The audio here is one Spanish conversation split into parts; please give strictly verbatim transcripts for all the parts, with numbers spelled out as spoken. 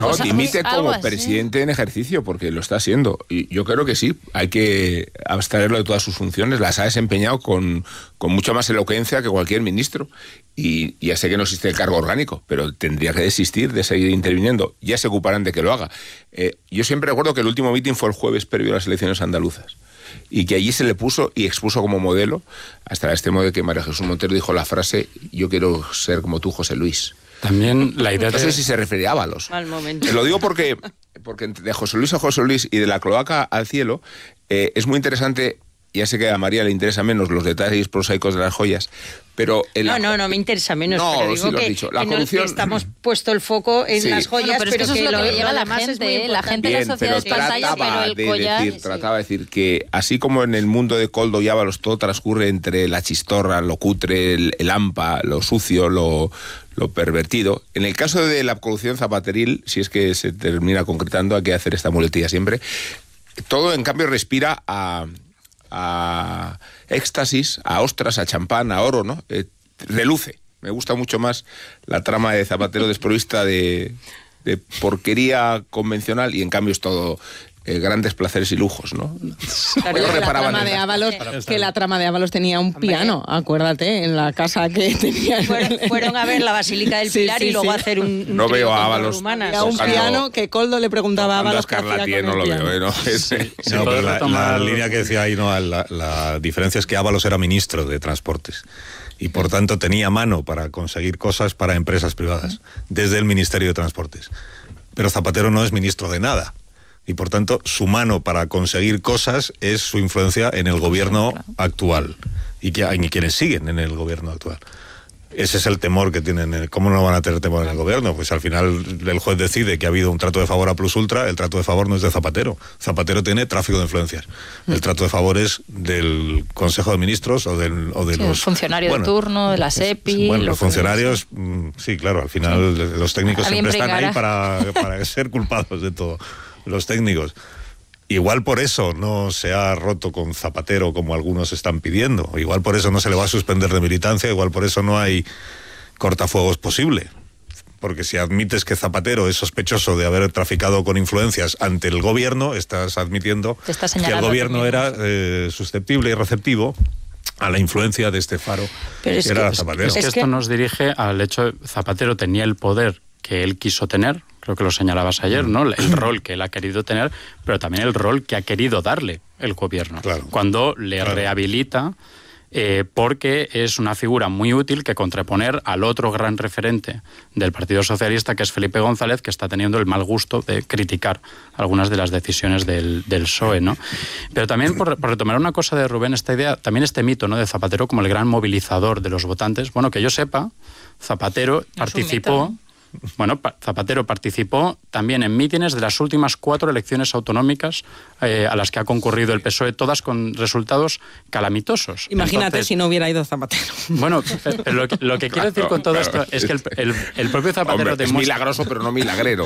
No, dimite como presidente en ejercicio, porque lo está haciendo. Y yo creo que sí, hay que abstraerlo de todas sus funciones. Las ha desempeñado con, con mucha más elocuencia que cualquier ministro. Y, y ya sé que no existe el cargo orgánico, pero tendría que desistir de seguir interviniendo. Ya se ocuparán de que lo haga. Eh, yo siempre recuerdo que el último mitin fue el jueves previo a las elecciones andaluzas. Y que allí se le puso y expuso como modelo, hasta el extremo de que María Jesús Montero dijo la frase: yo quiero ser como tú, José Luis. También la idea no de... sé si se refería a Ábalos. Mal momento. Te lo digo porque, porque de José Luis a José Luis y de la cloaca al cielo eh, es muy interesante. Ya sé que a María le interesa menos los detalles prosaicos de las joyas, pero... El... No, no, no me interesa menos, no, pero digo sí lo has que, dicho. La que, corrupción... no, que estamos puesto el foco en sí. las joyas, bueno, pero, pero, es que eso que es lo que lo, llega a la demás gente, es muy ¿eh? La gente Bien, en la sociedad es pantalla, pero el de collar... Decir, sí. Trataba de decir que, así como en el mundo de Koldo y Ábalos todo transcurre entre la chistorra, lo cutre, el, el hampa, lo sucio, lo... lo pervertido. En el caso de la corrupción zapateril, si es que se termina concretando, hay que hacer esta muletilla siempre, todo en cambio respira a, a éxtasis, a ostras, a champán, a oro, ¿no? Eh, reluce. Me gusta mucho más la trama de Zapatero desprovista de, de porquería convencional y en cambio es todo... Eh, grandes placeres y lujos, ¿no? Claro, que, la trama de Ábalos, que la trama de Ábalos tenía un piano, acuérdate, en la casa que tenía. Fueron, fueron a ver la Basílica del Pilar sí, sí, y luego sí. hacer un, un no veo a Ábalos. Había un piano que Koldo le preguntaba a Ábalos qué hacía con el no lo piano. veo, ¿eh? No, sí, sí, no, pero la, la línea que decía ahí, no, la, la diferencia es que Ábalos era ministro de Transportes y por tanto tenía mano para conseguir cosas para empresas privadas desde el Ministerio de Transportes. Pero Zapatero no es ministro de nada. Y por tanto, su mano para conseguir cosas es su influencia en el gobierno actual y, que, y quienes siguen en el gobierno actual. Ese es el temor que tienen. ¿Cómo no van a tener temor en el gobierno? Pues al final el juez decide que ha habido un trato de favor a Plus Ultra, el trato de favor no es de Zapatero. Zapatero tiene tráfico de influencias. El trato de favor es del Consejo de Ministros o, del, o de sí, los... el funcionario bueno, de turno, de la SEPI... Bueno, los funcionarios, sí, claro, al final sí. Los técnicos siempre están ahí para, para ser culpados de todo. Los técnicos. Igual por eso no se ha roto con Zapatero como algunos están pidiendo. Igual por eso no se le va a suspender de militancia. Igual por eso no hay cortafuegos posible. Porque si admites que Zapatero es sospechoso de haber traficado con influencias ante el gobierno, estás admitiendo que el gobierno era eh, susceptible y receptivo a la influencia de este faro Pero es que era que, Zapatero. Es que esto nos dirige al hecho de que Zapatero tenía el poder que él quiso tener, creo que lo señalabas ayer, ¿no? El rol que él ha querido tener, pero también el rol que ha querido darle el gobierno. Claro. Cuando le claro. rehabilita, eh, porque es una figura muy útil que contraponer al otro gran referente del Partido Socialista, que es Felipe González, que está teniendo el mal gusto de criticar algunas de las decisiones del, del P S O E, ¿no? Pero también, por, por retomar una cosa de Rubén, esta idea, también este mito, ¿no?, de Zapatero como el gran movilizador de los votantes. Bueno, que yo sepa, Zapatero participó... Bueno, Zapatero participó también en mítines de las últimas cuatro elecciones autonómicas eh, a las que ha concurrido el P S O E, todas con resultados calamitosos. Imagínate Entonces, si no hubiera ido Zapatero. Bueno, pero lo, que, lo que quiero decir con todo esto es que el, el, el propio Zapatero... Hombre, es milagroso, pero no milagrero.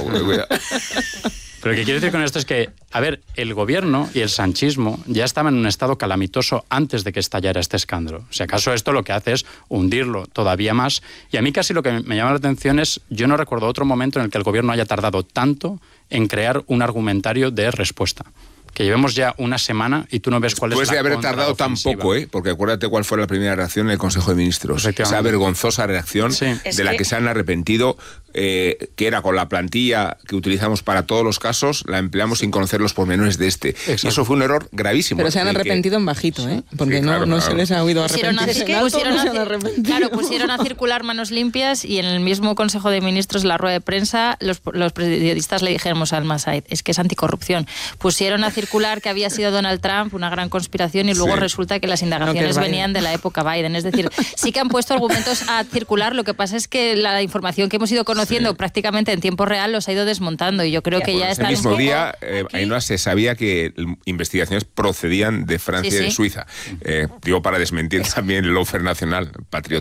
Pero lo que quiero decir con esto es que, a ver, el gobierno y el sanchismo ya estaban en un estado calamitoso antes de que estallara este escándalo. Si acaso esto lo que hace es hundirlo todavía más. Y a mí casi lo que me llama la atención es, yo no recuerdo otro momento en el que el gobierno haya tardado tanto en crear un argumentario de respuesta. Que llevemos ya una semana y tú no ves cuál es la Después de haber tardado tan poco, ¿eh? Porque acuérdate cuál fue la primera reacción en el Consejo de Ministros. Esa vergonzosa reacción sí. de la que... que se han arrepentido, eh, que era con la plantilla que utilizamos para todos los casos, la empleamos sin conocer los pormenores de este. Exacto. Y eso fue un error gravísimo. Pero se han arrepentido que... en bajito, ¿eh? Porque sí, claro, no, no claro. se les ha oído arrepentirse. Pusieron a, pusieron no a, se claro, pusieron a circular manos limpias y en el mismo Consejo de Ministros, en la rueda de prensa, los, los periodistas le dijimos al Massaid, es que es anticorrupción. Pusieron a circular que había sido Donald Trump, una gran conspiración, y luego sí. resulta que las indagaciones no, que venían de la época Biden. Es decir, sí que han puesto argumentos a circular, lo que pasa es que la información que hemos ido conociendo sí. prácticamente en tiempo real los ha ido desmontando y yo creo que ya está. El mismo día, eh, ahí no se sabía que investigaciones procedían de Francia sí, sí. y de Suiza. Eh, digo, para desmentir también el lawfare nacional patriotero.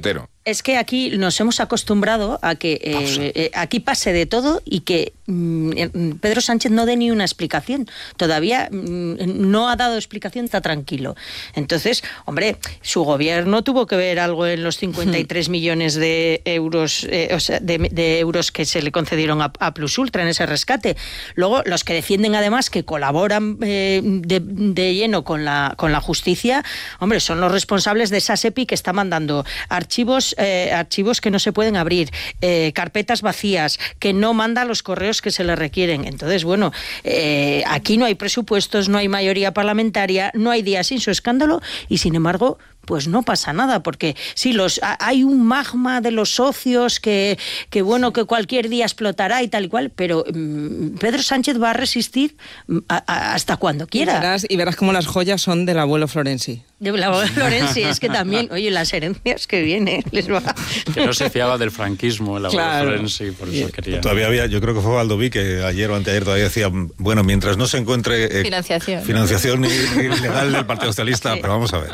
Es que aquí nos hemos acostumbrado a que eh, eh, aquí pase de todo y que mm, Pedro Sánchez no dé ni una explicación. Todavía mm, no ha dado explicación, está tranquilo. Entonces, hombre, su gobierno tuvo que ver algo en los cincuenta y tres millones de euros, eh, o sea, de, de euros que se le concedieron a, a Plus Ultra en ese rescate. Luego, los que defienden además que colaboran eh, de, de lleno con la, con la justicia, hombre, son los responsables de esa SEPI que está mandando archivos Eh, archivos que no se pueden abrir, eh, carpetas vacías, que no manda los correos que se le requieren. Entonces, bueno, eh, aquí no hay presupuestos, no hay mayoría parlamentaria, no hay día sin su escándalo y, sin embargo, pues no pasa nada, porque sí, los, hay un magma de los socios que, que bueno, que cualquier día explotará y tal y cual, pero mmm, Pedro Sánchez va a resistir a, a, hasta cuando quiera. Y verás, y verás cómo las joyas son del abuelo Florenzi. Del abuelo Florenzi, es que también, oye, las herencias que vienen, les va... Que no se fiaba del franquismo el abuelo claro. Florenzi, por eso quería... Todavía había, yo creo que fue Baldoví que ayer o anteayer todavía decía, bueno, mientras no se encuentre... Eh, financiación. Financiación ilegal del Partido Socialista, sí. Pero vamos a ver...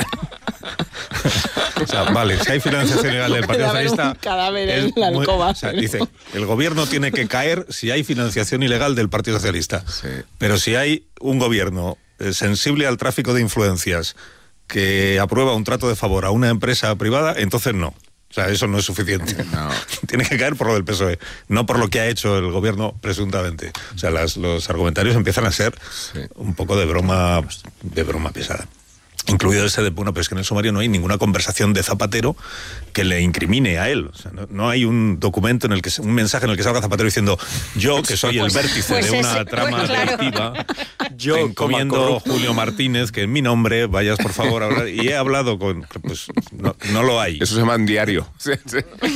O sea, vale, si hay financiación legal del Partido Socialista... Un cadáver en la alcoba. O sea, dice, el gobierno tiene que caer si hay financiación ilegal del Partido Socialista. Sí. Pero si hay un gobierno eh, sensible al tráfico de influencias que aprueba un trato de favor a una empresa privada, entonces no. O sea, eso no es suficiente. No. Tiene que caer por lo del P S O E, no por lo que ha hecho el gobierno presuntamente. O sea, las, los argumentarios empiezan a ser sí. un poco de broma, de broma pesada. Incluido ese de, bueno, pero es que en el sumario no hay ninguna conversación de Zapatero que le incrimine a él. O sea, no, no hay un documento, en el que un mensaje en el que salga Zapatero diciendo yo, que soy pues, el vértice pues de una ese, trama pues, claro. delictiva, yo encomiendo Julio Martínez, que en mi nombre vayas por favor a hablar. Y he hablado con... Pues no, no lo hay. Eso se llama un diario. Sí, sí.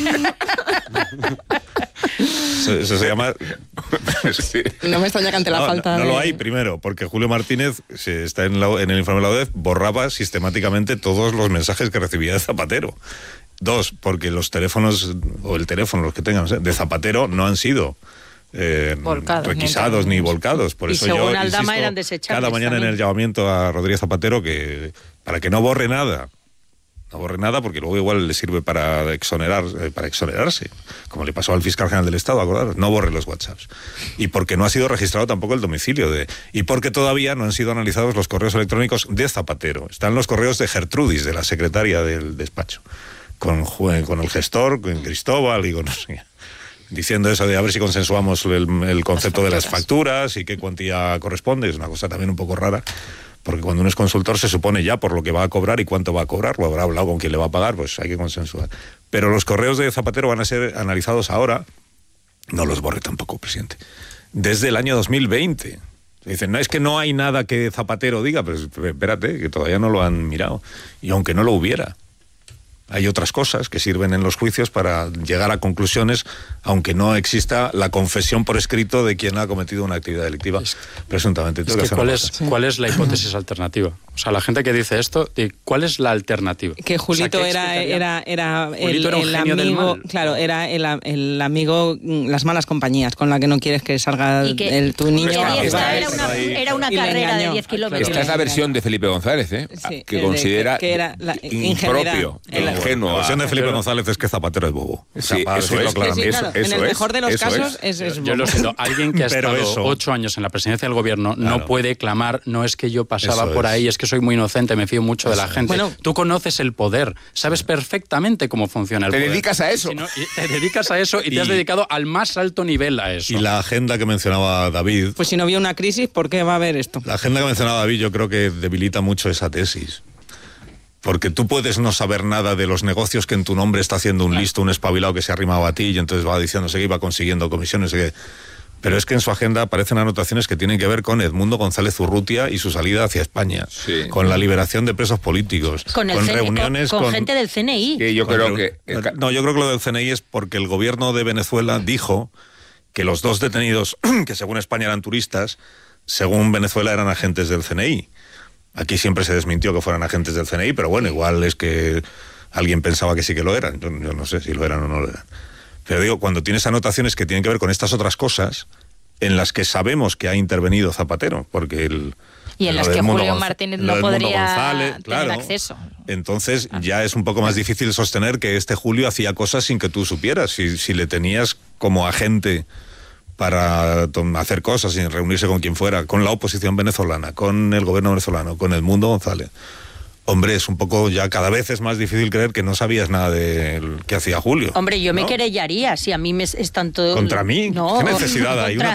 Eso, eso se llama... Sí. No me extraña que ante la no, falta no, no de... lo hay, primero, porque Julio Martínez, si está en, la, en el informe de la O D E F, borraba sistemáticamente todos los mensajes que recibía de Zapatero. Dos, porque los teléfonos, o el teléfono, los que tengan, de Zapatero no han sido... Eh, volcados, requisados ni volcados. Por y eso según yo Aldama insisto, eran desechables cada mañana también. En el llamamiento a Rodríguez Zapatero que para que no borre nada. No borre nada porque luego igual le sirve para exonerar, para exonerarse, como le pasó al fiscal general del Estado, acordaros, no borre los WhatsApps. Y porque no ha sido registrado tampoco el domicilio de... Y porque todavía no han sido analizados los correos electrónicos de Zapatero. Están los correos de Gertrudis, de la secretaria del despacho, con, con el gestor, con Cristóbal y con... No sé, diciendo eso de a ver si consensuamos el, el concepto las de las facturas y qué cuantía corresponde. Es una cosa también un poco rara. Porque cuando uno es consultor se supone ya por lo que va a cobrar y cuánto va a cobrar, lo habrá hablado con quién le va a pagar, pues hay que consensuar. Pero los correos de Zapatero van a ser analizados ahora, no los borre tampoco, presidente, desde el año dos mil veinte. Dicen, no, es que no hay nada que Zapatero diga, pero espérate, que todavía no lo han mirado. Y aunque no lo hubiera, hay otras cosas que sirven en los juicios para llegar a conclusiones, aunque no exista la confesión por escrito de quien ha cometido una actividad delictiva, es, presuntamente. Es que ¿cuál, es, ¿Cuál es la hipótesis alternativa? O sea, la gente que dice esto, ¿cuál es la alternativa? Que Julito, o sea, era, era, era, Julito el, era un el genio amigo, del mal. Claro, era el, el amigo, las malas compañías con la que no quieres que salga que, el, tu niño. Esta, esta era una, era una carrera de diez kilómetros. Esta es la versión de Felipe González, ¿eh? Sí, que considera que, que era la, impropio, ingenuo. La versión de Felipe González es que Zapatero es bobo. Sí, o sea, eso es, sí, sí, claro. eso, en el mejor de los eso casos es, es, es bobo. Yo lo siento, alguien que ha Pero estado eso, ocho años en la presidencia del gobierno claro. no puede clamar, no es que yo pasaba Eso por es. ahí, es que soy muy inocente, me fío mucho de la gente. Bueno, tú conoces el poder, sabes perfectamente cómo funciona el te poder. Te dedicas a eso. Si no, y te dedicas a eso y, y te has dedicado al más alto nivel a eso. Y la agenda que mencionaba David... Pues si no había una crisis, ¿por qué va a haber esto? La agenda que mencionaba David yo creo que debilita mucho esa tesis. Porque tú puedes no saber nada de los negocios que en tu nombre está haciendo un listo, un espabilado que se ha arrimado a ti y entonces va diciéndose que iba consiguiendo comisiones. Que... Pero es que en su agenda aparecen anotaciones que tienen que ver con Edmundo González Urrutia y su salida hacia España, sí. con la liberación de presos políticos, con, con C N I, reuniones con, con, con gente del C N I. Que yo creo con, que... No, yo creo que lo del C N I es porque el gobierno de Venezuela dijo que los dos detenidos, que según España eran turistas, según Venezuela eran agentes del C N I. Aquí siempre se desmintió que fueran agentes del C N I, pero bueno, igual es que alguien pensaba que sí que lo eran. Yo, yo no sé si lo eran o no lo eran. Pero digo, cuando tienes anotaciones que tienen que ver con estas otras cosas, en las que sabemos que ha intervenido Zapatero, porque el, Y en las que Julio Martínez no podría González, tener claro. acceso. Entonces ya es un poco más difícil sostener que este Julio hacía cosas sin que tú supieras. Si, si le tenías como agente para hacer cosas, sin reunirse con quien fuera, con la oposición venezolana, con el gobierno venezolano, con el Mundo González. Hombre, es un poco, ya cada vez es más difícil creer que no sabías nada de que hacía Julio. Hombre, yo ¿no? me querellaría si a mí me es tanto... ¿Contra mí? No, ¿Qué necesidad hay? contra